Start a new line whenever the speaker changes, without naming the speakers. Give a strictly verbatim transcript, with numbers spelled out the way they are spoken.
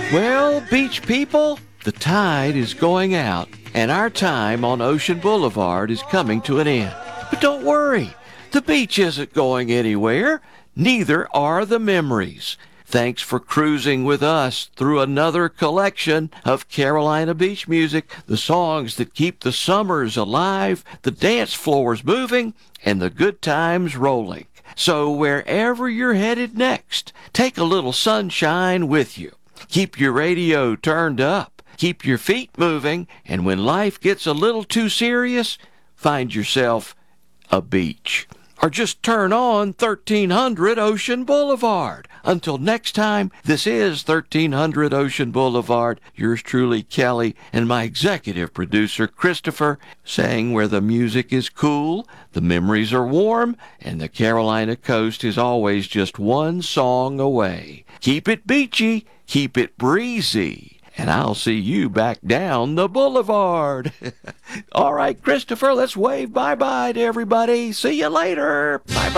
Well, beach people, the tide is going out, and our time on Ocean Boulevard is coming to an end. But don't worry, the beach isn't going anywhere. Neither are the memories. Thanks for cruising with us through another collection of Carolina beach music, the songs that keep the summers alive, the dance floors moving, and the good times rolling. So wherever you're headed next, take a little sunshine with you. Keep your radio turned up, keep your feet moving, and when life gets a little too serious, find yourself a beach. Or just turn on thirteen hundred Ocean Boulevard. Until next time, this is thirteen hundred Ocean Boulevard. Yours truly, Kelly, and my executive producer, Christopher, saying where the music is cool, the memories are warm, and the Carolina coast is always just one song away. Keep it beachy, keep it breezy, and I'll see you back down the boulevard. All right, Christopher, let's wave bye-bye to everybody. See you later. Bye-bye.